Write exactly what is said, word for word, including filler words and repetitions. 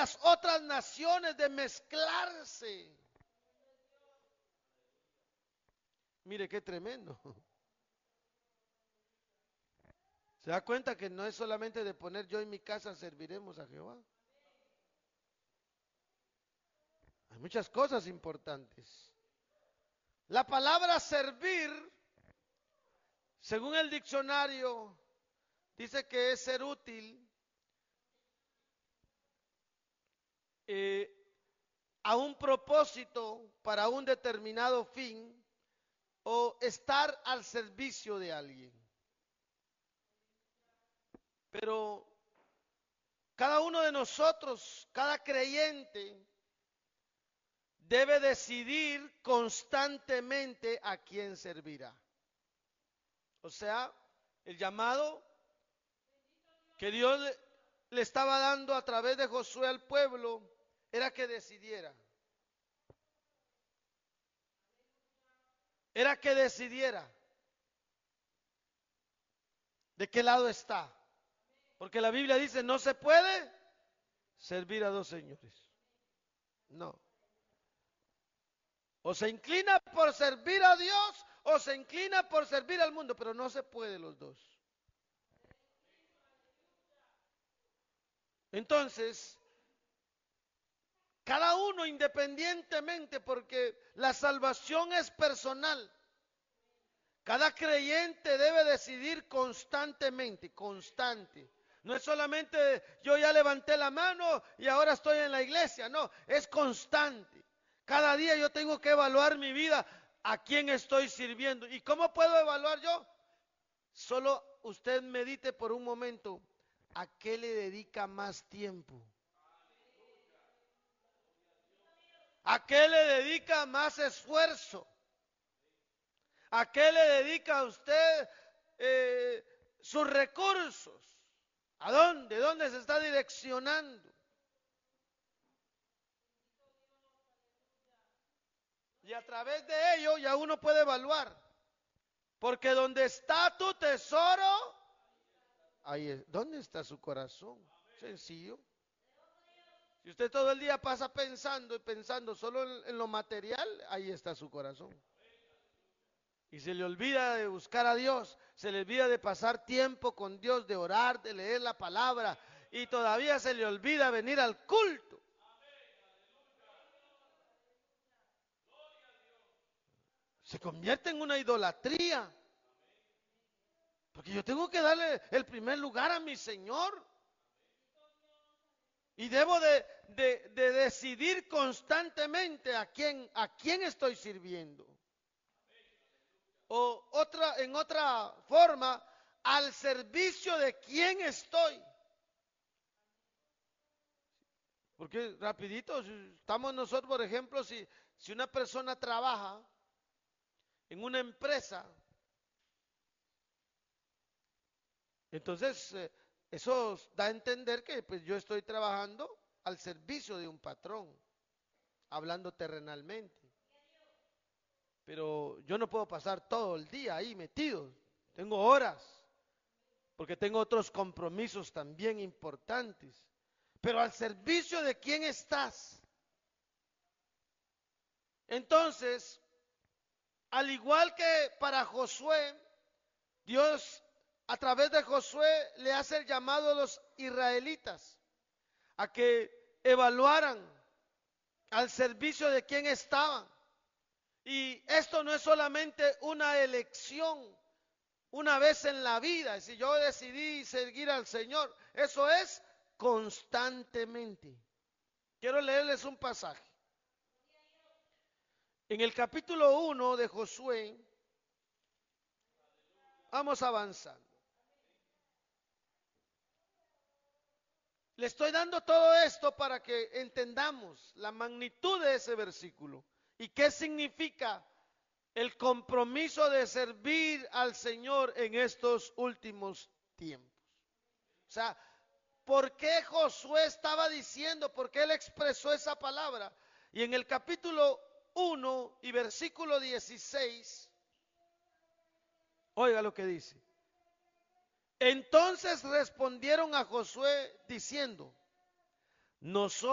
las otras naciones, de mezclarse. Mire qué tremendo. ¿Se da cuenta que no es solamente de poner yo en mi casa serviremos a Jehová? Hay muchas cosas importantes. La palabra servir, según el diccionario, dice que es ser útil eh, a un propósito para un determinado fin o estar al servicio de alguien. Pero cada uno de nosotros, cada creyente, debe decidir constantemente a quién servirá. O sea, el llamado que Dios le, le estaba dando a través de Josué al pueblo era que decidiera. Era que decidiera de qué lado está. Porque la Biblia dice, no se puede servir a dos señores. No. O se inclina por servir a Dios o se inclina por servir al mundo, pero no se puede los dos. Entonces, cada uno independientemente, porque la salvación es personal. Cada creyente debe decidir constantemente, constante. No es solamente yo ya levanté la mano y ahora estoy en la iglesia, no, es constante. Cada día yo tengo que evaluar mi vida, a quién estoy sirviendo. ¿Y cómo puedo evaluar yo? Solo usted medite por un momento, ¿a qué le dedica más tiempo? ¿A qué le dedica más esfuerzo? ¿A qué le dedica a usted eh, sus recursos? ¿A dónde? ¿Dónde se está direccionando? Y a través de ello ya uno puede evaluar. Porque donde está tu tesoro, ahí es. ¿Dónde está su corazón? Sencillo. Si usted todo el día pasa pensando y pensando solo en, en lo material, ahí está su corazón. Y se le olvida de buscar a Dios, se le olvida de pasar tiempo con Dios, de orar, de leer la palabra, y todavía se le olvida venir al culto. Se convierte en una idolatría. Porque yo tengo que darle el primer lugar a mi Señor. Y debo de, de, de decidir constantemente a quién, a quién estoy sirviendo. O otra, en otra forma, al servicio de quién estoy. Porque rapidito, si estamos nosotros, por ejemplo, si, si una persona trabaja en una empresa, entonces eh, eso da a entender que pues, yo estoy trabajando al servicio de un patrón, hablando terrenalmente. Pero yo no puedo pasar todo el día ahí metido, tengo horas, porque tengo otros compromisos también importantes. Pero al servicio de quién estás. Entonces, al igual que para Josué, Dios a través de Josué le hace el llamado a los israelitas a que evaluaran al servicio de quién estaban. Y esto no es solamente una elección una vez en la vida, si yo decidí seguir al Señor, eso es constantemente. Quiero leerles un pasaje. En el capítulo uno de Josué, vamos avanzando. Le estoy dando todo esto para que entendamos la magnitud de ese versículo y qué significa el compromiso de servir al Señor en estos últimos tiempos. O sea, ¿por qué Josué estaba diciendo? ¿Por qué él expresó esa palabra? Y en el capítulo uno y versículo dieciséis, oiga lo que dice. Entonces respondieron a Josué diciendo, nosotros